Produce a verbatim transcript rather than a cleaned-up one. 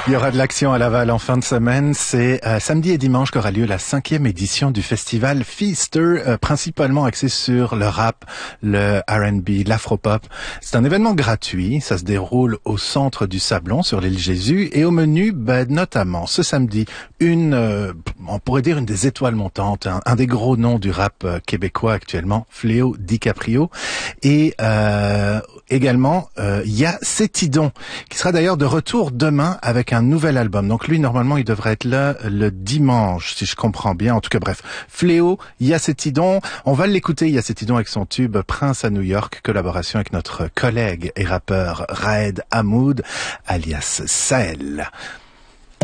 Il y aura de l'action à Laval en fin de semaine. C'est euh, samedi et dimanche qu'aura lieu la cinquième édition du festival Feaster, euh, principalement axé sur le rap, le R and B, l'afropop. C'est un événement gratuit. Ça se déroule au centre du Sablon, sur l'île Jésus. Et au menu, ben, notamment, ce samedi, une, euh, on pourrait dire une des étoiles montantes, un, un des gros noms du rap euh, québécois actuellement, Fléau DiCaprio. Et euh, également, euh, il y a Cétidon, qui sera d'ailleurs de retour demain avec un nouvel album. Donc lui, normalement, il devrait être là le dimanche, si je comprends bien. En tout cas, bref. Fléau, Yacétidon. On va l'écouter, Yacétidon, avec son tube Prince à New York, collaboration avec notre collègue et rappeur Raed Hamoud, alias Sahel.